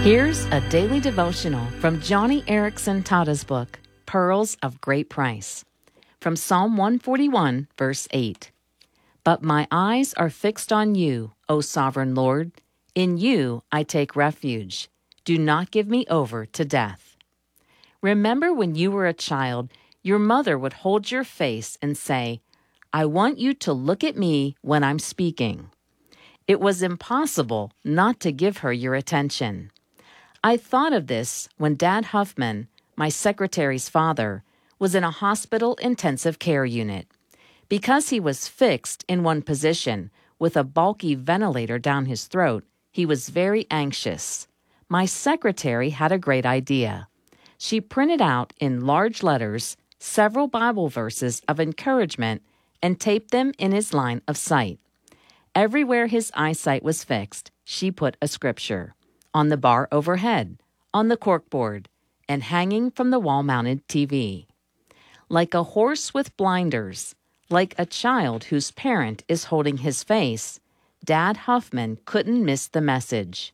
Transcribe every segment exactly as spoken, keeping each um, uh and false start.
Here's a daily devotional from Johnny Erickson Tada's book, Pearls of Great Price, from Psalm one forty-one, verse eight. But my eyes are fixed on you, O sovereign Lord. In you I take refuge. Do not give me over to death. Remember when you were a child, your mother would hold your face and say, I want you to look at me when I'm speaking. It was impossible not to give her your attention. I thought of this when Dad Huffman, my secretary's father, was in a hospital intensive care unit. Because he was fixed in one position with a bulky ventilator down his throat, he was very anxious. My secretary had a great idea. She printed out in large letters several Bible verses of encouragement and taped them in his line of sight. Everywhere his eyesight was fixed, she put a scripture. On the bar overhead, on the corkboard, and hanging from the wall-mounted T V. Like a horse with blinders, like a child whose parent is holding his face, Dad Huffman couldn't miss the message.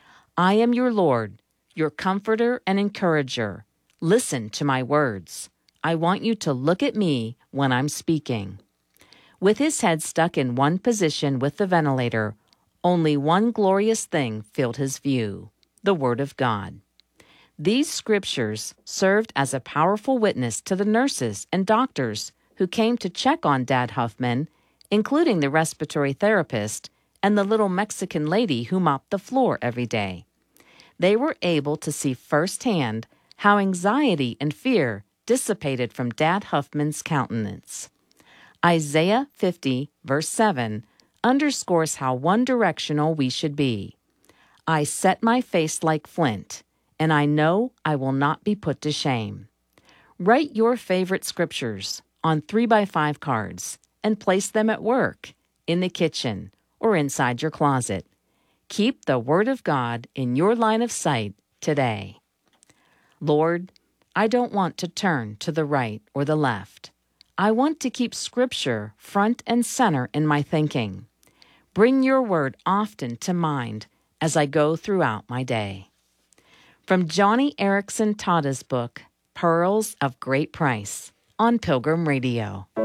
I am your Lord, your comforter and encourager. Listen to my words. I want you to look at me when I'm speaking. With his head stuck in one position with the ventilator, only one glorious thing filled his view, the Word of God. These scriptures served as a powerful witness to the nurses and doctors who came to check on Dad Huffman, including the respiratory therapist and the little Mexican lady who mopped the floor every day. They were able to see firsthand how anxiety and fear dissipated from Dad Huffman's countenance. Isaiah fifty, verse seven, underscores how one-directional we should be. I set my face like flint, and I know I will not be put to shame. Write your favorite scriptures on three by five cards and place them at work, in the kitchen, or inside your closet. Keep the Word of God in your line of sight today. Lord, I don't want to turn to the right or the left. I want to keep Scripture front and center in my thinking. Bring your word often to mind as I go throughout my day. From Johnny Erickson Tada's book, Pearls of Great Price, on Pilgrim Radio.